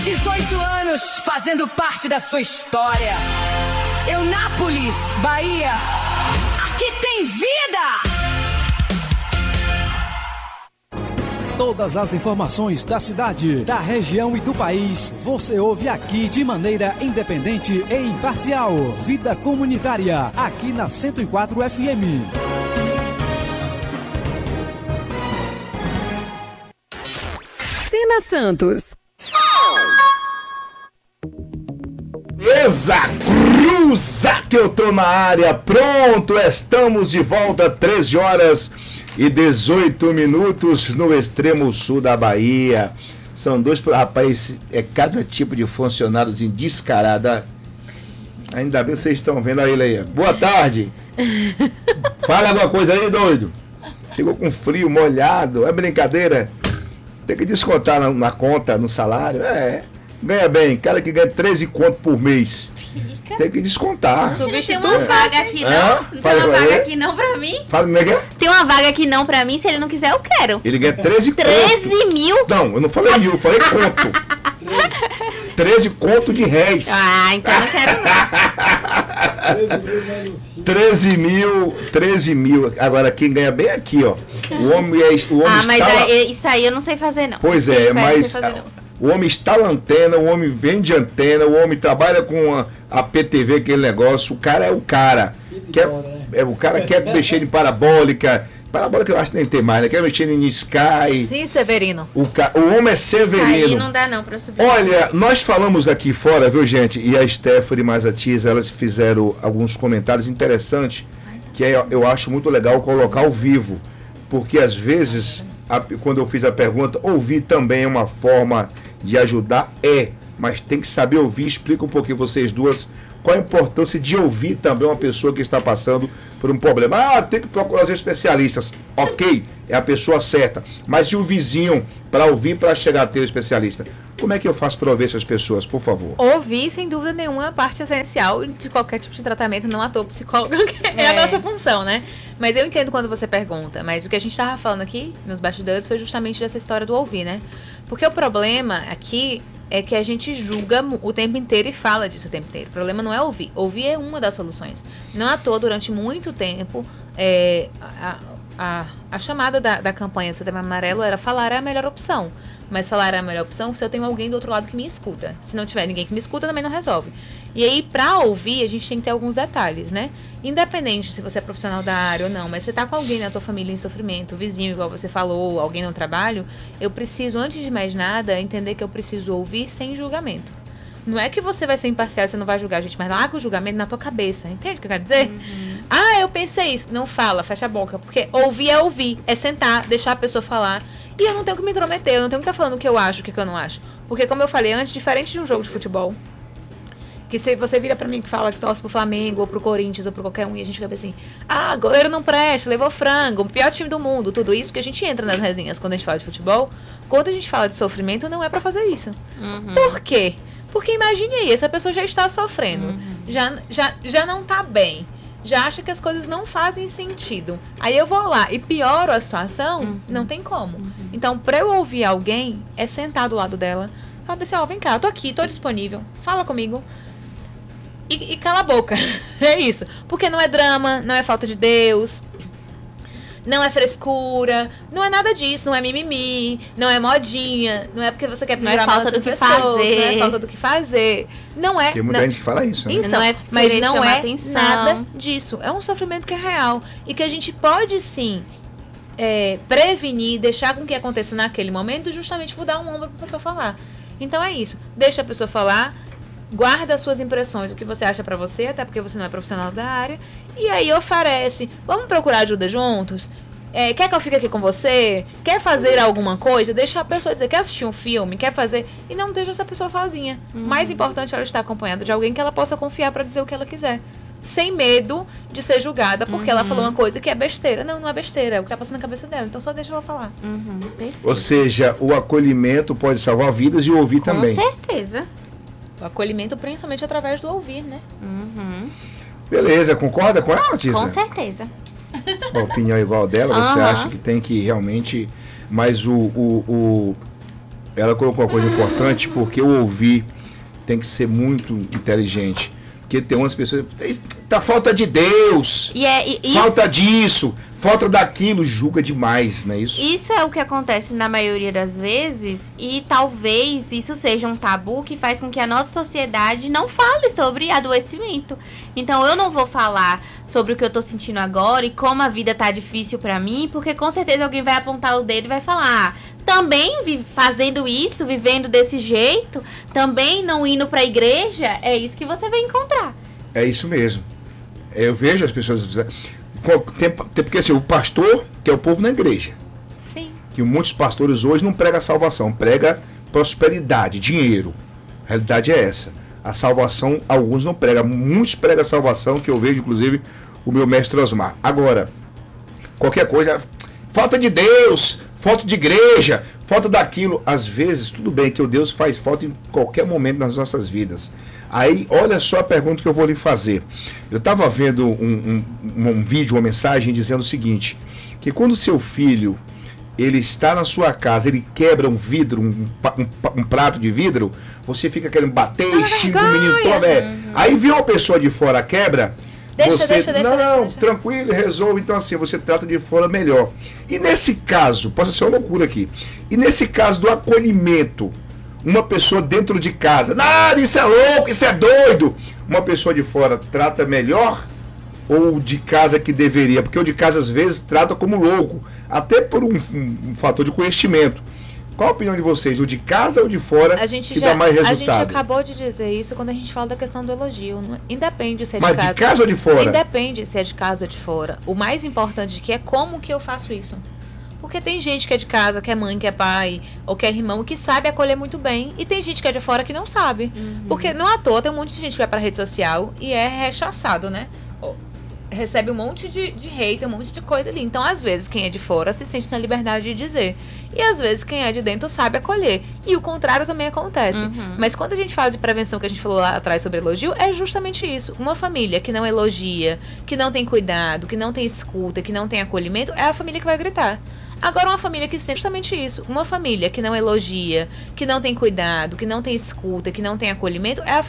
18 anos fazendo parte da sua história. Eunápolis, Bahia. Aqui tem vida! Todas as informações da cidade, da região e do país, você ouve aqui de maneira independente e imparcial. Vida Comunitária, aqui na 104 FM. Sina Santos. Beleza, cruza que eu tô na área, pronto, estamos de volta, 13 horas e 18 minutos no extremo sul da Bahia. São dois, rapaz, é cada tipo de funcionáriozinho descarada. Ainda bem que vocês estão vendo ele aí. Boa tarde. Fala alguma coisa aí, doido. Chegou com frio, molhado, é brincadeira. Tem que descontar na conta, no salário, ganha bem, cara que ganha 13 conto por mês. Tem que descontar. Tem uma vaga aqui não? Tem uma vaga aqui não pra mim? Fala como é que é? Tem uma vaga aqui não pra mim, se ele não quiser eu quero. Ele ganha 13 conto. 13 mil? Não, eu não falei mil, eu falei conto. 13 conto de réis. Ah, então não quero não. 13 mil. Agora quem ganha bem aqui, ó. O homem isso aí eu não sei fazer não. Pois é, mas o homem instala antena, o homem vende antena, o homem trabalha com a PTV, aquele negócio. O cara é o cara. O cara quer mexer em parabólica. Parabólica eu acho que nem tem mais, né? Quer mexer em Sky. Sim, Severino. O homem é Severino. Aí não dá não pra subir. Olha, nós falamos aqui fora, viu, gente? E a Stephanie mais a Tis, elas fizeram alguns comentários interessantes, que eu acho muito legal colocar ao vivo. Porque às vezes, quando eu fiz a pergunta, ouvir também é uma forma de ajudar, mas tem que saber ouvir. Explica um pouquinho vocês duas qual a importância de ouvir também uma pessoa que está passando por um problema. Tem que procurar os especialistas. Ok, é a pessoa certa. Mas e o vizinho para ouvir, para chegar a ter o especialista? Como é que eu faço para ouvir essas pessoas, por favor? Ouvir, sem dúvida nenhuma, é parte essencial de qualquer tipo de tratamento. Não à toa psicólogo, que é a nossa função, né? Mas eu entendo quando você pergunta. Mas o que a gente estava falando aqui, nos bastidores, foi justamente dessa história do ouvir, né? Porque o problema aqui é que a gente julga o tempo inteiro e fala disso o tempo inteiro. O problema não é ouvir. Ouvir é uma das soluções. Não à toa, durante muito tempo, a chamada da campanha do Setembro Amarelo era falar é a melhor opção. Mas falar é a melhor opção se eu tenho alguém do outro lado que me escuta. Se não tiver ninguém que me escuta, também não resolve. E aí, pra ouvir, a gente tem que ter alguns detalhes, né? Independente se você é profissional da área ou não, mas você tá com alguém na tua família em sofrimento, vizinho, igual você falou, alguém no trabalho, eu preciso, antes de mais nada, entender que eu preciso ouvir sem julgamento. Não é que você vai ser imparcial, você não vai julgar a gente, mas larga o julgamento na tua cabeça. Entende o que eu quero dizer? Eu pensei isso. Não fala, fecha a boca. Porque ouvir, é sentar, deixar a pessoa falar. E eu não tenho que me intrometer, eu não tenho que estar falando o que eu acho, o que eu não acho. Porque, como eu falei antes, diferente de um jogo de futebol, que se você vira pra mim que fala que torce pro Flamengo, ou pro Corinthians, ou pro qualquer um, e a gente fica assim, goleiro não presta, levou frango, o pior time do mundo, tudo isso que a gente entra nas resenhas quando a gente fala de futebol. Quando a gente fala de sofrimento, não é pra fazer isso. Por quê? Porque imagine aí, essa pessoa já está sofrendo, já não tá bem, já acha que as coisas não fazem sentido. Aí eu vou lá e pioro a situação, não tem como. Então, pra eu ouvir alguém, é sentar do lado dela, falar assim, vem cá, eu tô aqui, tô disponível, fala comigo. E cala a boca. É isso. Porque não é drama, não é falta de Deus, não é frescura, não é nada disso, não é mimimi, não é modinha, não é porque você quer pendurar falta do que fazer, não é falta do que fazer. Não é. Tem muita gente que fala isso, né? Isso, não é mas não é atenção. Nada disso. É um sofrimento que é real e que a gente pode sim prevenir, deixar com que aconteça naquele momento, justamente por dar um ombro para a pessoa falar. Então é isso. Deixa a pessoa falar. Guarda as suas impressões, o que você acha pra você, até porque você não é profissional da área. E aí oferece, vamos procurar ajuda juntos? Quer que eu fique aqui com você? Quer fazer alguma coisa? Deixa a pessoa dizer, quer assistir um filme? Quer fazer? E não deixa essa pessoa sozinha. Mais importante, ela estar acompanhada de alguém que ela possa confiar pra dizer o que ela quiser. Sem medo de ser julgada porque ela falou uma coisa que é besteira. Não é besteira, é o que tá passando na cabeça dela. Então só deixa ela falar. Ou seja, o acolhimento pode salvar vidas e ouvir também. Com certeza. O acolhimento, principalmente através do ouvir, né? Beleza, concorda com ela, Tissa? Com certeza. Sua opinião é igual dela, você acha que tem que realmente... Mas ela colocou uma coisa importante, porque o ouvir tem que ser muito inteligente. Porque tem umas pessoas, tá falta de Deus, falta disso, falta daquilo, julga demais, não é isso? Isso é o que acontece na maioria das vezes, e talvez isso seja um tabu que faz com que a nossa sociedade não fale sobre adoecimento. Então eu não vou falar sobre o que eu tô sentindo agora e como a vida tá difícil pra mim, porque com certeza alguém vai apontar o dedo e vai falar, também fazendo isso, vivendo desse jeito, também não indo pra igreja, é isso que você vai encontrar. É isso mesmo. Eu vejo as pessoas dizendo, porque assim, o pastor quer o povo na igreja. Sim. Que muitos pastores hoje não pregam salvação, pregam prosperidade, dinheiro. A realidade é essa. A salvação, alguns não pregam, muitos pregam a salvação, que eu vejo, inclusive, o meu mestre Osmar. Agora, qualquer coisa, falta de Deus, falta de igreja, falta daquilo. Às vezes, tudo bem que o Deus faz falta em qualquer momento nas nossas vidas. Aí, olha só a pergunta que eu vou lhe fazer. Eu estava vendo um vídeo, uma mensagem dizendo o seguinte, que quando seu filho, ele está na sua casa, ele quebra um vidro, um prato de vidro, você fica querendo bater e xinga o menino todo. Aí vê uma pessoa de fora quebra, deixa, tranquilo, resolve. Então assim, você trata de fora melhor. E nesse caso, pode ser uma loucura aqui, e nesse caso do acolhimento, uma pessoa dentro de casa, nada, isso é louco, isso é doido, uma pessoa de fora trata melhor ou de casa que deveria? Porque o de casa às vezes trata como louco, até por um fator de conhecimento. Qual a opinião de vocês? O de casa ou de fora que dá mais resultado? A gente acabou de dizer isso quando a gente fala da questão do elogio. Independe se é de casa ou de fora? Independe se é de casa ou de fora. O mais importante que é como que eu faço isso. Porque tem gente que é de casa, que é mãe, que é pai, ou que é irmão, que sabe acolher muito bem. E tem gente que é de fora que não sabe. Porque não à toa tem um monte de gente que vai pra rede social e é rechaçado, né? Recebe um monte de hate, um monte de coisa ali. Então, às vezes, quem é de fora se sente na liberdade de dizer. E, às vezes, quem é de dentro sabe acolher. E o contrário também acontece. Mas quando a gente fala de prevenção, que a gente falou lá atrás sobre elogio, é justamente isso. Uma família que não elogia, que não tem cuidado, que não tem escuta, que não tem acolhimento, é a família que vai gritar. Agora, uma família que sente justamente isso. Uma família que não elogia, que não tem cuidado, que não tem escuta, que não tem acolhimento, é a